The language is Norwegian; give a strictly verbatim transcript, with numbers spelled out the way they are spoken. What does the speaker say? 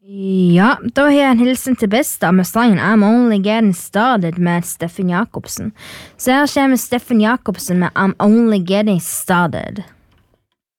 Ja, da har jeg en hilsen til Besta med sangen I'm Only Getting Started med Steffen Jakobsen. Så her kommer Steffen Jakobsen med I'm Only Getting Started.